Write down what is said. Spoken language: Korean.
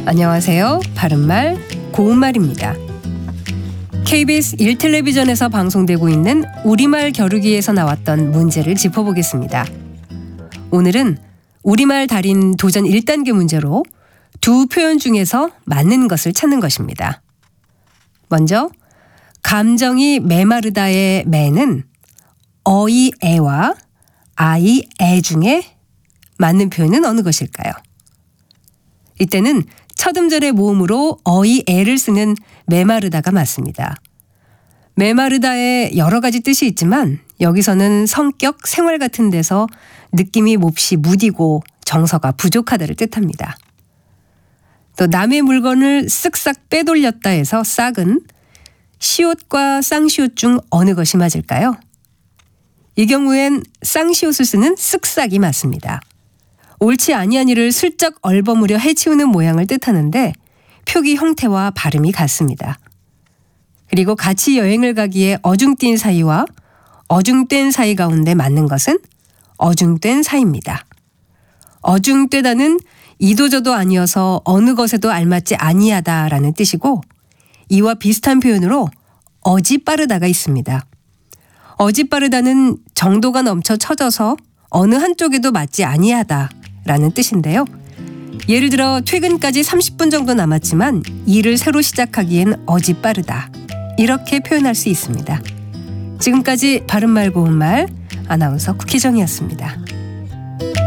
안녕하세요. 바른말 고운말입니다. KBS 1텔레비전에서 방송되고 있는 우리말 겨루기에서 나왔던 문제를 짚어보겠습니다. 오늘은 우리말 달인 도전 1단계 문제로 두 표현 중에서 맞는 것을 찾는 것입니다. 먼저 감정이 메마르다의 메는 어이 애와 아이 애 중에 맞는 표현은 어느 것일까요? 이때는 첫 음절의 모음으로 어이 애를 쓰는 메마르다가 맞습니다. 메마르다에 여러 가지 뜻이 있지만 여기서는 성격, 생활 같은 데서 느낌이 몹시 무디고 정서가 부족하다를 뜻합니다. 또 남의 물건을 쓱싹 빼돌렸다 해서 싹은 시옷과 쌍시옷 중 어느 것이 맞을까요? 이 경우엔 쌍시옷을 쓰는 쓱싹이 맞습니다. 옳지 아니한 일을 슬쩍 얼버무려 해치우는 모양을 뜻하는데 표기 형태와 발음이 같습니다. 그리고 같이 여행을 가기에 어중뛴 사이와 어중된 사이 가운데 맞는 것은 어중된 사이입니다. 어중되다는 이도저도 아니어서 어느 것에도 알맞지 아니하다라는 뜻이고 이와 비슷한 표현으로 어지빠르다가 있습니다. 어지빠르다는 정도가 넘쳐 처져서 어느 한쪽에도 맞지 아니하다라는 뜻인데요. 예를 들어 퇴근까지 30분 정도 남았지만 일을 새로 시작하기엔 어지빠르다. 이렇게 표현할 수 있습니다. 지금까지 바른말 고운말 아나운서 국희정이었습니다.